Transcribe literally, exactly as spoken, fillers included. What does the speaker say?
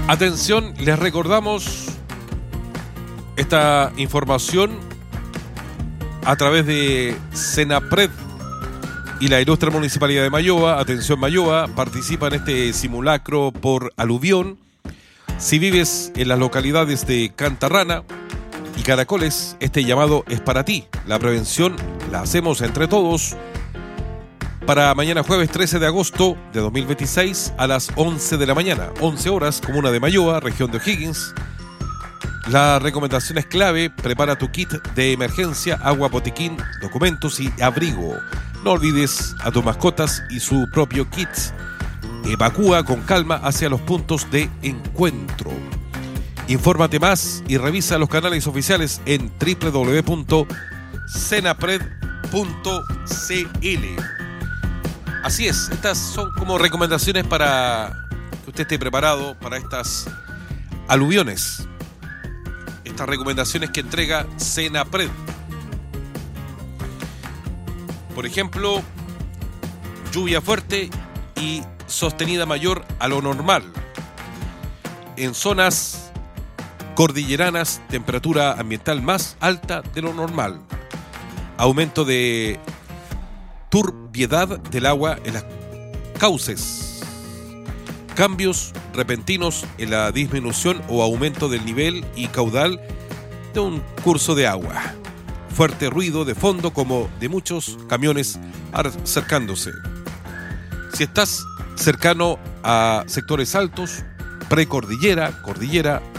Atención, les recordamos esta información a través de Senapred y la Ilustre Municipalidad de Mayoa. Atención, Mayoa, participa en este simulacro por aluvión. Si vives en las localidades de Cantarrana y Caracoles, este llamado es para ti. La prevención la hacemos entre todos. Para mañana jueves trece de agosto de dos mil veintiséis a las once de la mañana, once horas, comuna de Mayoa, región de O'Higgins. La recomendación es clave: prepara tu kit de emergencia, agua, botiquín, documentos y abrigo. No olvides a tus mascotas y su propio kit. Evacúa con calma hacia los puntos de encuentro. Infórmate más y revisa los canales oficiales en doble u doble u doble u punto senapred punto c l. Así es, estas son como recomendaciones para que usted esté preparado para estas aluviones. Estas recomendaciones que entrega Senapred. Por ejemplo, lluvia fuerte y sostenida mayor a lo normal. En zonas cordilleranas, temperatura ambiental más alta de lo normal. Aumento de turbiedad del agua en las cauces. Cambios repentinos en la disminución o aumento del nivel y caudal de un curso de agua. Fuerte ruido de fondo como de muchos camiones acercándose. Si estás cercano a sectores altos, precordillera, cordillera,